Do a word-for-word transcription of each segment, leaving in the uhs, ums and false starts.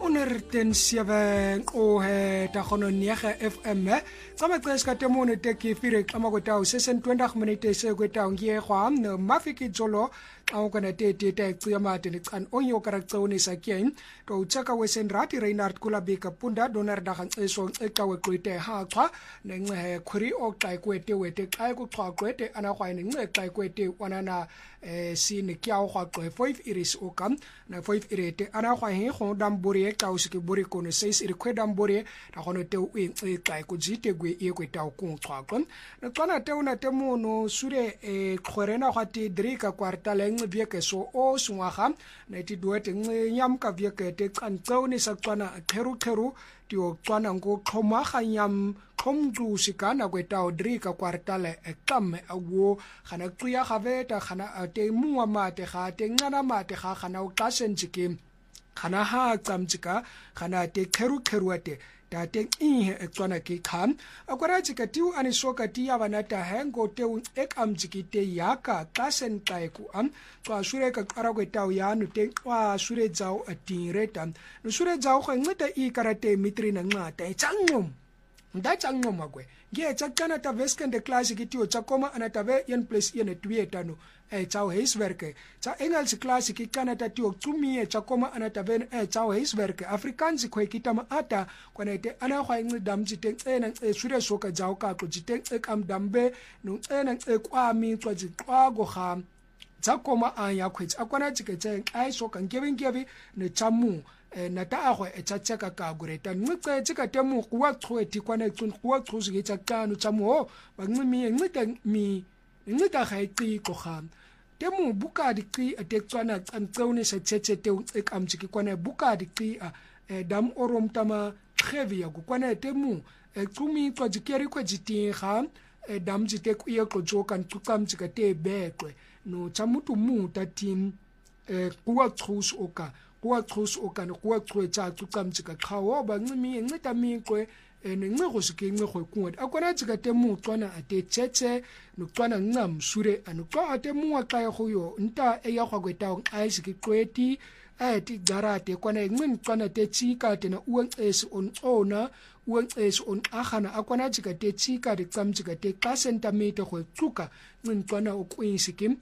unerten seven o he ta gono niege F M tsama tseska temone te ke fire tsama go ta sesen twenty minutes se go ta ngie gwa no mafiki jolo a go na te te te tsia mate le tsan onyo karaktsone sa keng to tsaka wesen rati Reinhard Kulabeka punda donar da gan eso e ka we kwete ha twa ne nge khuri o kai kwete wete kai ku twa kwete ana gwa ne nge kai kwete wana na eh sine kya gwa twa five iris o kam na five irete ana gwa he go dambori e ka o se ke bori kono six iri kwedambori da gono te o e kai ku jite gwe e kweta o ku twa kon na tsana te una te mono sure e khorena gwa te drika kwartale nge bieke so o swaga na ti duete nge nyam ka bieke te kantsone sa tswana kheru kheru ti o tswana ngo khoma ganyam khomju sikana kweta o drika kwartale e kamme awo gana tsuya gaveta gana te muwa mate ga te ngana mate ga gana o kasentsike gana ha tsamtsika gana te kheru kheru ate ta te ihe e tswana ke kham akwara tsika tiu ani soka ti ya bana ta hengo te un ek amtsiki te yaka kasen taiku am twa sure ka kara kweta o ya no te twa sure tsao atireta no sure tsao go ngata I karate mitri na ngata e tsangom nda tsangom magwe ge tsakana ta vesken de classic tio tsakoma ana ta ve yen place yen tueta no e tsao heiswerke tsa engels classic kana ta tio tsumi e tsakoma ana ta ve e tsao heiswerke afrikaans khwe kitama ata kwana te ana khwa ngi damji te tsena e sure soka tsao ka tlo jite e kam dambe no tsena e kwami tswa tswago ga tsakoma anya khwetsa akwana tsike tse ai soka ngebe ngebe ne tsamu na ta agwe e tsatsaka ka gureta ncece tsika temu kuwa tshweti kwana tsun kuwa tsuzi tsakano tsamu ho bangimi ncita mi ncita ga iqi ko ga temu buka di qi atektswana tsantsone se tsetse te ekamtsiki kwana buka di qi dam orom tama khevia ya kwana temu tsumi twa dikeri kwa jitinga dam jite ku ye ko joka ntsukamtsika te bekwe no tsamutu mu tatim kuwa tsuzi oka kuwa tsusi okana kuwa tsuetsa tsukamtsika khawo ba ngimi ncita miqwe ene ncego sike ncego kuwa akwana tsika te mu tswana ate tsetse no tswana ngam sure anu twa ate mu wa kai go yo nta e ya gwa kweta ai sike kweti a ti garate kwana ngin tswana te tsika te na uang es on ona uang es on agana akwana tsika te tsika de tsamtsika te ka centimeter go tsuka ngin tswana o kwinsike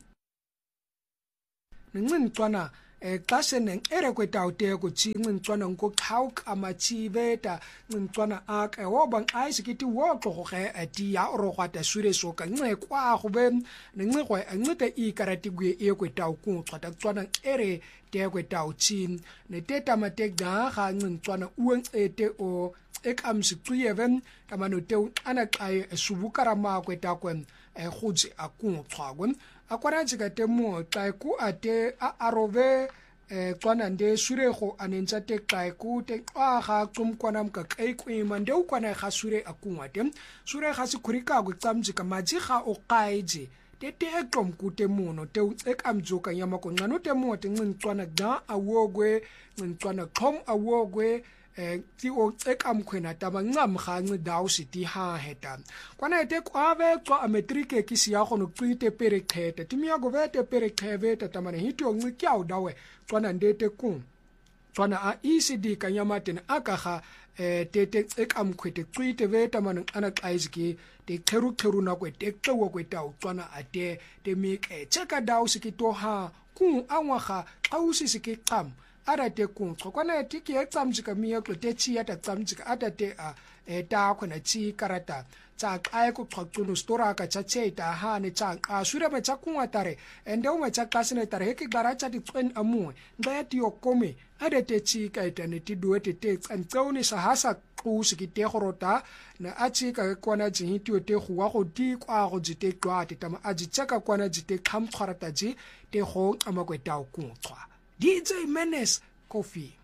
ngin tswana e kaseneng ere kweta ute ko tsi ngtswana nko khawk amachi beta ngtswana aka wo bang ai sikiti wo go ge ati ya ro gwata sure soka nxe kwa go be nxe go ngite I karati gwe e kweta ku tswata tswana ere te kweta utsin ne teta mate ga ga ngtswana ueng ete o ekamsi tsuyeven tamano te ana kai subukara ma kweta kwen e khutsi aku tswagwen akwara tsika temo tla ku ate a arove eh tswana nde sure go anentsa te tla ku te ga tsumkwana mka kai ku mande u kwana ga sure akungwa tem sure ga se khurika go tsamtsika maji ga o kaije te te ekom ku te mono te ekamjoka nyama ko ngano te mo te ngtswana ga awogwe ngtswana khom awogwe eh ti o ekam khwena taba ngam ga ngi daw siti ha heta kwana te kwave tswa ametrike ki sia go no tsite pere khete timia go vete pere kheveta tamane hitio ngi kyau dawe tswana ndete ku tswana a E C D kanyama ten akaga eh tete ekam khwete tsite veta man ana qaizki te kheru kheru na kwe te tsewo kwe taw tswana ate te mike cheka daw sikito ha ku angwaga qausi sikikam ara te ku kwana tiki e tsamtsika miya klo te chi ata tsamtsika ata te a eta khona chi karata tsa kai ku tsono stora ka tsa cheta ha ne tsa ka sure ba tsa ku atare ende o ma tsa kasene tare heke gara tsa di twen amu nda ti okome ada te chi ka eta ne ti duete te tsantsone sa hasa ku sikite gorota na achi ka kwana ji ti o te go wa go di kwa go ji te kwa te tama aji tsaka kwana ji te kham tshwarata ji te go amakweta ku tswa D J Menes Coffee.